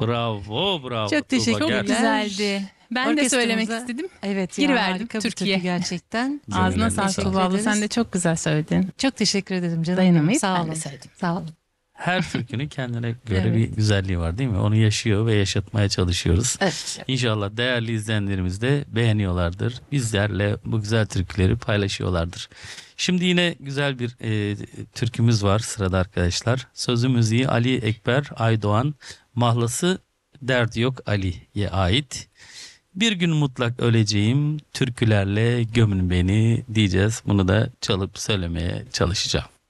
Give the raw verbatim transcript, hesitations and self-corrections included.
Bravo, bravo. Çok Tuğba. teşekkür Çok Gel- ederim. güzeldi. Ben de söylemek Orkestramıza- istedim. Evet ya, Giriverdim harika bir Türkiye. türkü gerçekten. Cemile'ne Ağzına sağlık sağlık. Tuğba abla. Sen ederiz. de çok güzel söyledin. Çok teşekkür ederim canım. Dayanamayıp Sağ ben olun. de söyledim. Sağ olun. Her türkünün kendine göre Evet. bir güzelliği var değil mi? Onu yaşıyor ve yaşatmaya çalışıyoruz. Evet. İnşallah değerli izleyenlerimiz de beğeniyorlardır. Bizlerle bu güzel türküleri paylaşıyorlardır. Şimdi yine güzel bir e, türkümüz var sırada arkadaşlar. Sözü müziği Ali Ekber Aydoğan, mahlası Derdi Yok Ali'ye ait. Bir gün mutlak öleceğim, türkülerle gömün beni diyeceğiz. Bunu da çalıp söylemeye çalışacağım.